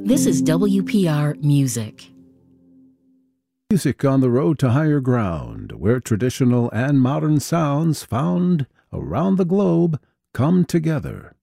This is WPR Music. Music on the road to higher ground, where traditional and modern sounds found around the globe come together.